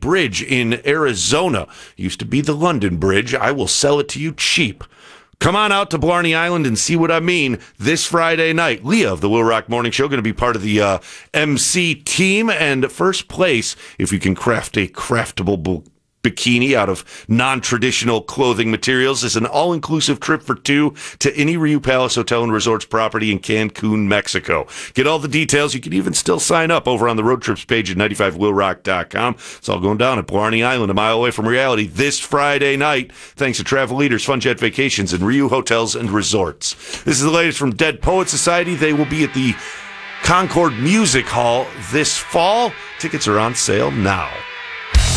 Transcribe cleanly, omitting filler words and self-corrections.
Bridge in Arizona. Used to be the London Bridge. I will sell it to you cheap. Come on out to Blarney Island and see what I mean this Friday night. Leah of the Will Rock Morning Show going to be part of the MC team. And first place, if you can craft a craftable bikini out of non-traditional clothing materials, is an all-inclusive trip for two to any Rio Palace Hotel and Resorts property in Cancun, Mexico. Get all the details. You can even still sign up over on the road trips page at 95willrock.com. It's all going down at Blarney Island, a mile away from reality, this Friday night, thanks to Travel Leaders, Fun Jet Vacations, and Rio Hotels and Resorts. This is the latest from Dead Poet Society. They will be at the Concord Music Hall this fall. Tickets are on sale now.